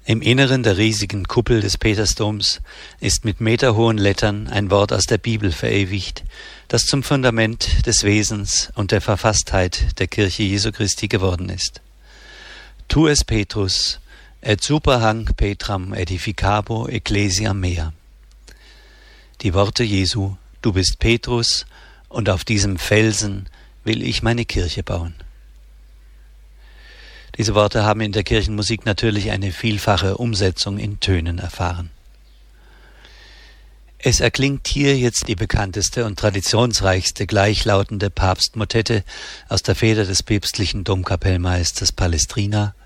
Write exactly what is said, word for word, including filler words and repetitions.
Im Inneren der riesigen Kuppel des Petersdoms ist mit meterhohen Lettern ein Wort aus der Bibel verewigt, das zum Fundament des Wesens und der Verfasstheit der Kirche Jesu Christi geworden ist. Tu es Petrus, et super hanc Petram edificabo ecclesiam mea. Die Worte Jesu: Du bist Petrus, und auf diesem Felsen will ich meine Kirche bauen. Diese Worte haben in der Kirchenmusik natürlich eine vielfache Umsetzung in Tönen erfahren. Es erklingt hier jetzt die bekannteste und traditionsreichste gleichlautende Papstmotette aus der Feder des päpstlichen Domkapellmeisters Palestrina,